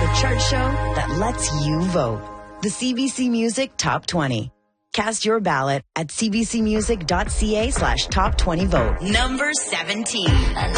chart show that lets you vote. The CBC Music Top 20. Cast your ballot at cbcmusic.ca/top20vote. Number 17.